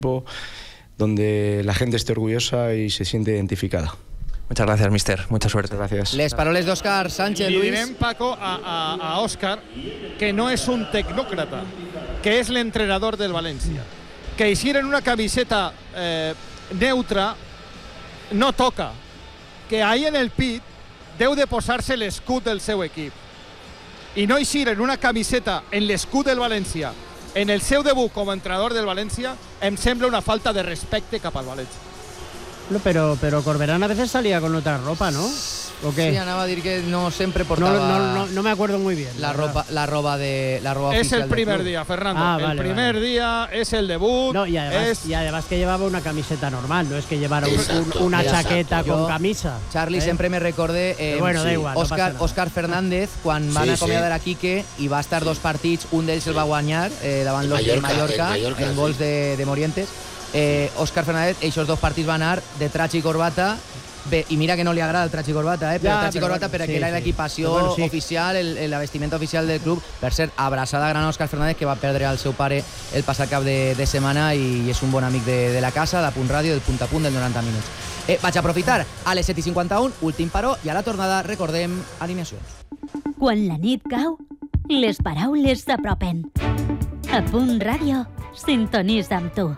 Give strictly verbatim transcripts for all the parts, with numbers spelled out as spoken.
donde la gente esté orgullosa y se siente identificada. Muchas gracias, mister. Mucha suerte. Gracias. Les paroles d'Òscar Sánchez, Li Luis. direm, Paco, a, a, a Òscar que no es un tecnócrata, que es el entrenador del Valencia. Que hiciera en una camiseta eh, neutra no toca. Que ahí en el pit deu de posar-se l'escut del seu equip. I no eixir en una camiseta en l'escut del València en el seu debut com a entrenador del València em sembla una falta de respecte cap al València. No, pero, pero Corberán a veces salía con otra ropa, ¿no? ¿O qué? Sí, anava a dir que no sempre No, portava no, no, no me acuerdo muy bien. la ropa, la roba de la roba Es oficial el del primer club. día, Fernando. Ah, el vale, primer vale. día es el debut. No, y además, es... y además que llevaba una camiseta normal, no es que llevara un- Exacto, un- una exacto. chaqueta Yo, con camisa. Charlie, ¿eh? sempre me recorde eh, Pero bueno, da igual, no pasa Òscar, nada. Òscar Fernández quan van Sí, acomiadar sí. a Quique i va estar dos partits, un d'ells el va guanyar eh, davant El los de Mallorca, Mallorca, el Mallorca, en sí. gols de, de Morientes. eh, Òscar Fernández, aquests dos partits van anar de traje i corbata. Bé, i mira que no li agrada el traje i corbata, eh? però Ja, traje i però corbata bueno, perquè sí, era sí. l'equipació Però bueno, sí. oficial, el, el, la vestimenta oficial del club. Per cert, abraçada gran a Òscar Fernández, que va perdre el seu pare el passat cap de, de setmana i és un bon amic de, de la casa, de Punt Ràdio, del punt a punt del noranta minuts. Eh, vaig aprofitar a les set i cinquanta-u, últim paró, i a la tornada recordem alineacions. Quan la nit cau, les paraules s'apropen. A Punt Ràdio, sintonitza amb tu.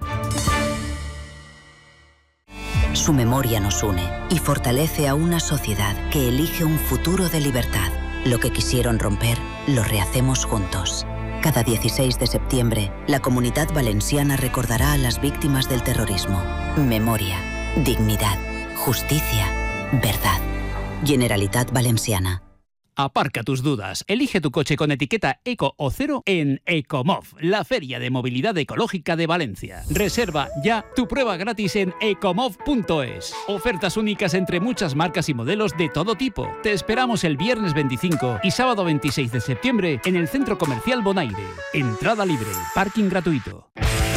Su memoria nos une y fortalece a una sociedad que elige un futuro de libertad. Lo que quisieron romper, lo rehacemos juntos. Cada dieciséis de septiembre, la Comunidad Valenciana recordará a las víctimas del terrorismo. Memoria, dignidad, justicia, verdad. Generalitat Valenciana. Aparca tus dudas. Elige tu coche con etiqueta Eco o Cero en Ecomov, la feria de movilidad ecológica de Valencia. Reserva ya tu prueba gratis en ecomov punto es. Ofertas únicas entre muchas marcas y modelos de todo tipo. Te esperamos el viernes veinticinco y sábado veintiséis de septiembre en el Centro Comercial Bonaire. Entrada libre, parking gratuito.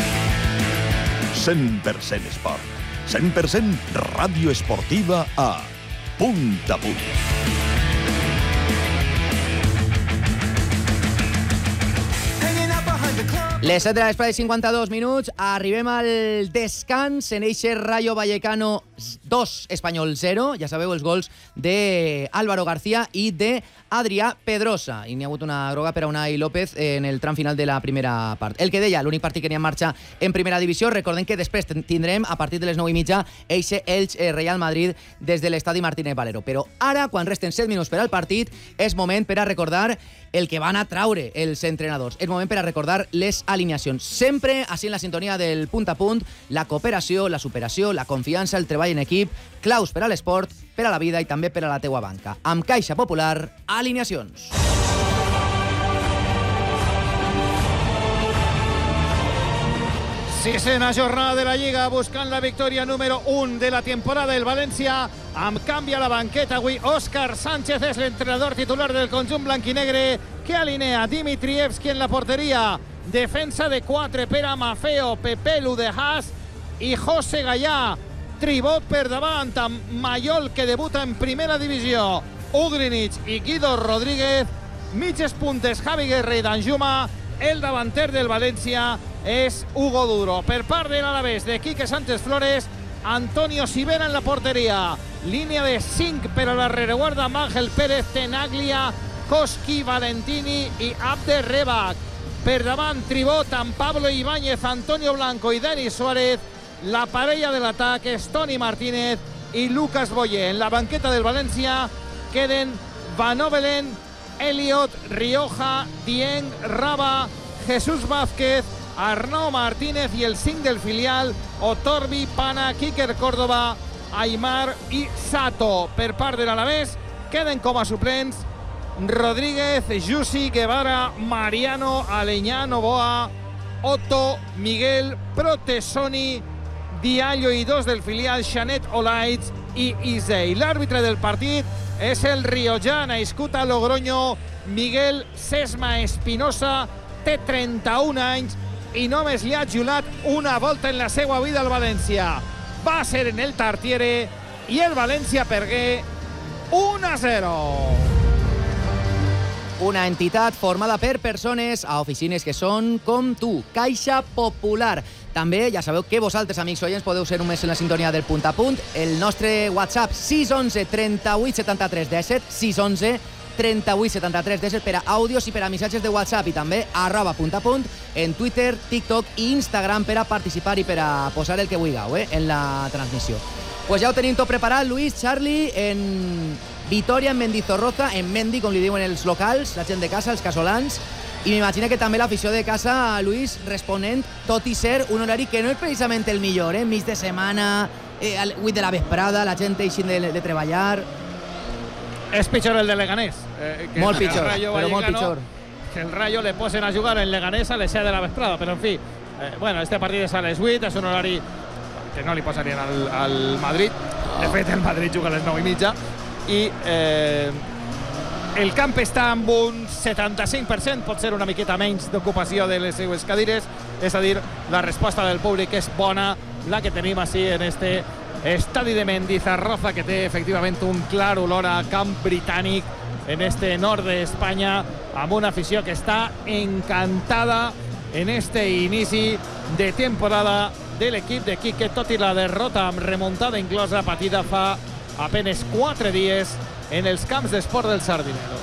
cent per cent esport. cent per cent ràdio esportiva a Punt a Punt. Les set de la vesprada i cinquanta-dos minuts, arribem al descans en eixe Rayo Vallecano dos, Espanyol zero. Ja sabeu, els gols de Álvaro García i de Adrià Pedrosa. I n'hi ha hagut una groga per a Unai López en el tram final de la primera part. El que deia, l'únic partit que n'hi ha en marxa en primera divisió. Recordem que després tindrem, a partir de les nou i mitja, eixe Elx-Real Madrid des de l'estadi Martínez Valero. Però ara, quan resten set minuts per al partit, és moment per a recordar el que van a traure els entrenadors. És moment per a recordar les alineacions. Sempre, així en la sintonia del punt a punt, la cooperació, la superació, la confiança, el treball en equip, claus per a l'esport, per a la vida i també per a la teua banca. Amb Caixa Popular, alineacions. Sisena jornada de la Lliga, buscant la victòria número un de la temporada del València. Amb canvi a la banqueta avui, Òscar Sánchez és l'entrenador titular del conjunt blanquinegre, que alinea Dimitrievski en la porteria. Defensa de quatre per a Mafeo, Pepelu de Haas i José Gallà. Tribot per davant amb Mayol, que debuta en primera divisió. Ugrinich i Guido Rodríguez. Mitges puntes, Javi Guerra i Danjuma. El davanter del València és Hugo Duro. Per part de l'Alavés, de Quique Sánchez Flores, Antonio Sivera en la porteria. Línia de cinc per a la rereguarda amb Ángel Pérez, Tenaglia, Koski, Valentini i Abde Rebach. Per davant, Tribot amb Pablo Ibáñez, Antonio Blanco i Denis Suárez. La parella de l'atac és Toni Martínez i Lucas Boyer. En la banqueta del València queden Van Ovelen, Elliot, Rioja, Dieng, Raba, Jesús Vázquez, Arnau Martínez i el cinc del filial, Otorbi, Pana, Kiker Córdoba, Aymar i Sato. Per part de l'Alavés queden com a suplents Rodríguez, Jussi, Guevara, Mariano, Aleñá, Novoa, Otto, Miguel, Protesoni, Diallo i dos del filial, Xanet Olaitz i Isei. L'àrbitre del partit és el riojà, nascut a Logroño, Miguel Sesma Espinosa. Té trenta-un anys i només li ha jugat una volta en la seva vida al València. Va ser en el Tartiere i el València pergué un a zero. Una entitat formada per persones a oficines que són com tu. Caixa Popular. També ja sabeu que vosaltres, amics oients, podeu ser només en la sintonia del punt a punt. El nostre WhatsApp sis onze trenta-vuit setanta-tres disset, sis onze trenta-vuit setanta-tres disset per a àudios i per a missatges de WhatsApp, i també arroba punt a punt en Twitter, TikTok i Instagram per a participar i per a posar el que vulgueu eh, en la transmissió. Pues ja ho tenim tot preparat, Luis, Charlie, en Vitoria, en Mendizorroza, en Mendi, com li diuen els locals, la gent de casa, els casolans, i m'imagino que també l'afició de casa, Luis, responent, tot i ser un horari que no és precisament el millor, eh? Mig de setmana, eh, al vuit de la vesprada, la gent així de, de treballar. És pitjor el de Leganés. Eh, que molt pitjor, però Vallecano, molt pitjor. Que el Rayo le posen a jugar en Leganés a les set de la vesprada, però en fi, eh, bueno, este partit és a les vuit, és un horari que no li posarien al, al Madrid. De fet, el Madrid juga a les nou i mitja, i eh, el camp està amb un setanta-cinc per cent, pot ser una miqueta menys d'ocupació de les seues cadires, és a dir, la resposta del públic és bona, la que tenim així en este estadi de Mendizorroza, que té efectivament un clar olor a camp britànic en este nord d'Espanya, amb una afició que està encantada en este inici de temporada de l'equip de Quique, tot i la derrota amb remuntada inclosa patida fa apenas quatre dies en els camps d'esport del Sardinero.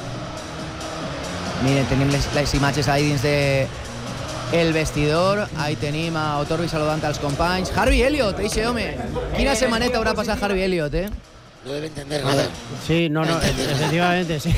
Miren, tenim les, les imatges ahí dins de el vestidor. Ahí tenim a Otorbi saludant als companys. Harvey Elliott, eixe home. Quina setmaneta haurà passat Harvey Elliott, eh? No debe entender nada. Sí, no, no, efectivamente, sí.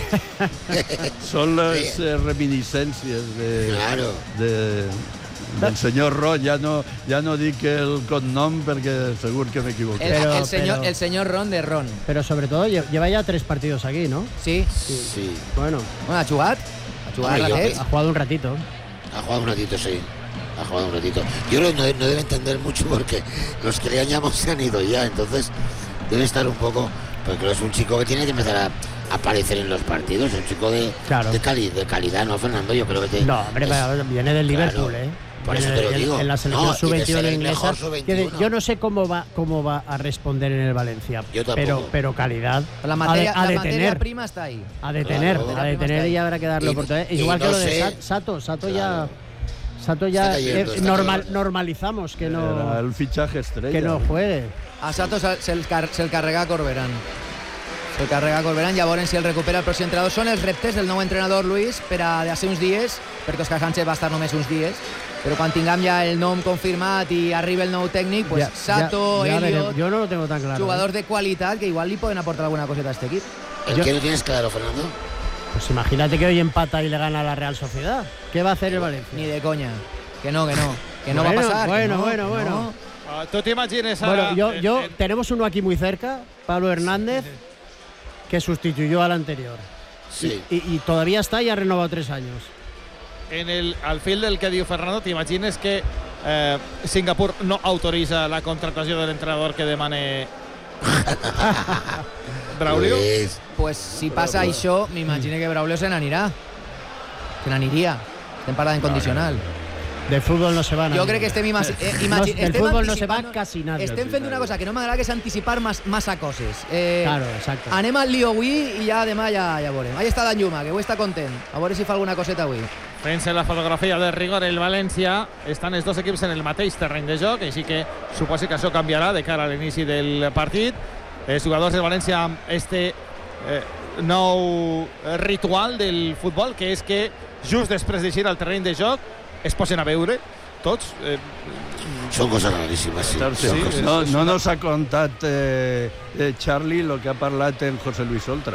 Son las eh, reminiscencias de, claro. de, del señor Ron. Ya no, ya no di que el cognom porque seguro que me equivoqué. El, Pero, el, señor, pero, el señor Ron de Ron. Pero sobre todo lleva ya tres partidos aquí, ¿no? Sí. Sí. sí. Bueno. Bueno, ha jugat. Ha jugat Hombre, ratets. Ha jugado un ratito. Ha jugado un ratito, sí. Ha jugado un ratito. Yo creo que no, no debe entender mucho porque los que le han llamado se han ido ya, entonces debe estar un poco... Porque es un chico que tiene que empezar a aparecer en los partidos, un chico de, claro. de, cali, de calidad, ¿no, Fernando? Yo creo que te... No, hombre, es, viene del Liverpool, claro, ¿eh? Por viene eso te lo en, digo. En la selección no, sub veintiuno inglesa. Que yo no sé cómo va cómo va a responder en el Valencia, yo pero pero calidad. La materia, a de, a la materia prima está ahí. A detener, claro, a detener y habrá que darle y, oportunidad. Y Igual no que lo de sé, Sato, Sato claro. ya Sato ya yendo, eh, normal, normalizamos que no Era el fichaje estrella. que no juegue. A Sato se, se, el, car, se el carrega Corberán. Se el carrega Corberán, ja veurem si el recupera el pròxim entrenador. Són els reptes del nou entrenador, Luis, per a ser uns dies, perquè Òscar Sánchez va estar només uns dies, però quan tinguem ja el nom confirmat i arriba el nou tècnic, pues ya, Sato, ya, ya Elliott, yo no lo tengo tan claro. jugadors de qualitat que igual li poden aportar alguna coseta a este equip. ¿El yo, que no tienes claro, Fernando? Pues imagínate que hoy empata y le gana a la Real Sociedad. ¿Qué va a hacer el Valencia? Ni de coña. Que no, que no. Que no bueno, va a pasar. Bueno, no, bueno, bueno. No. Uh, ¿Tú te imaginas Bueno, ahora, yo, eh, yo eh, tenemos uno aquí muy cerca, Pablo Hernández, que sustituyó al anterior. Sí. Y, y, y todavía está y ha renovado tres años. en el, al fil del que diu Fernando, t'imagines que eh, Singapur no autoritza la contratació de l'entrenador que demane Braulio? Pues, pues si passa bueno, això, m'imagino que Braulio se n'anirà. Se n'aniria. Estem parlant en condicional. Del fútbol no se va. Jo crec que estem imagi eh, imagi no, del estem fútbol no se va anticipant- casi nada. Estem fent una cosa que no m'agrada, que és anticipar mas, massa coses. Eh, Claro, exacto. Anem al lío avui i ja demà ja, ja veurem. Ahí està Danjuma, que avui està content. A veure si fa alguna coseta avui. Fent-se la fotografia de rigor el València, estan els dos equips en el mateix terreny de joc, així que suposo que això canviarà de cara a l'inici del partit. Els jugadors del València amb este eh, nou ritual del futbol, que és que just després d'eixir al terreny de joc es posen a veure tots. Eh, son cosas rarísimas, sí. Sí, Son cosas- no, no nos ha contat eh, eh, Charlie lo que ha parlat en José Luis Oltra.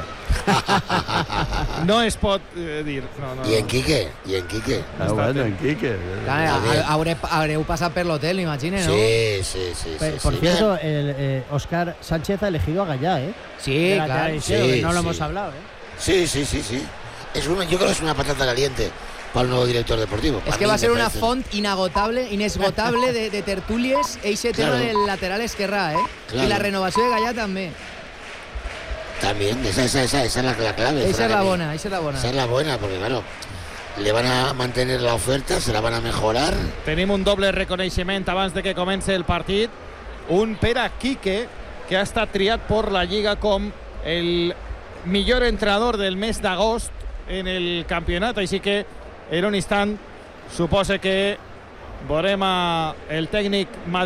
no es pot eh, dir. No, no, ¿Y en Quique? ¿Y en Quique? Ah, bueno, en Quique. Clar, ha- hauré, haureu passat per l'hotel, m'imagine, no? Sí, sí, sí. Pe- sí, Por sí. cierto, el, eh, Oscar Sánchez ha elegido a Gallá, ¿eh? Sí, De la claro. televisión, Sí, que no lo sí. hemos hablado, ¿eh? Sí, sí, sí, sí. Es una, yo creo que es una patata caliente para el nuevo director deportivo. Es Para que mí va a me ser una parece. font inagotable, inesgotable de, de tertúlies, ese tema Claro. del lateral esquerrà, eh? Claro. I la renovació de Gallà també. También, esa, esa, esa, esa es la, la clave. Esa es para la mí. bona, esa es la bona. Esa es la buena, porque claro, le van a mantener la oferta, se la van a mejorar. Tenim un doble reconeixement abans de que comenci el partit. Un per a Quique, que ha estat triat per la Lliga com el millor entrenador del mes d'agost en el campionat. Així que en un instant suposa que Veurem el tècnic madrileny